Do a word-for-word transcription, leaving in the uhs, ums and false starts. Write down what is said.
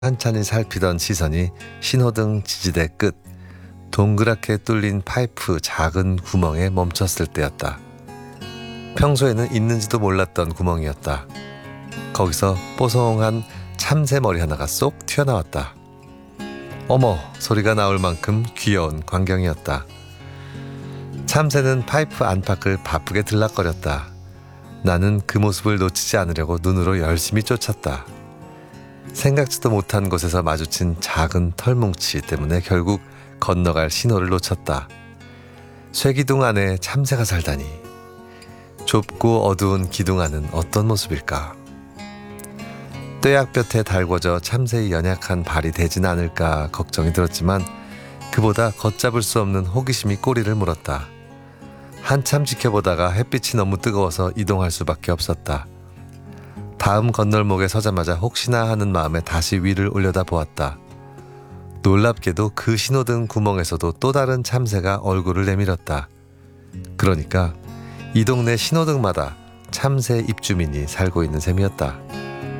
찬찬히 살피던 시선이 신호등 지지대 끝 동그랗게 뚫린 파이프 작은 구멍에 멈췄을 때였다. 평소에는 있는지도 몰랐던 구멍이었다. 거기서 뽀송한 참새 머리 하나가 쏙 튀어나왔다. 어머, 소리가 나올 만큼 귀여운 광경이었다. 참새는 파이프 안팎을 바쁘게 들락거렸다. 나는 그 모습을 놓치지 않으려고 눈으로 열심히 쫓았다. 생각지도 못한 곳에서 마주친 작은 털뭉치 때문에 결국 건너갈 신호를 놓쳤다. 쇠기둥 안에 참새가 살다니. 좁고 어두운 기둥 안은 어떤 모습일까? 뙤약볕에 달궈져 참새의 연약한 발이 되진 않을까 걱정이 들었지만 그보다 걷잡을 수 없는 호기심이 꼬리를 물었다. 한참 지켜보다가 햇빛이 너무 뜨거워서 이동할 수밖에 없었다. 다음 건널목에 서자마자 혹시나 하는 마음에 다시 위를 올려다 보았다. 놀랍게도 그 신호등 구멍에서도 또 다른 참새가 얼굴을 내밀었다. 그러니까 이 동네 신호등마다 참새 입주민이 살고 있는 셈이었다.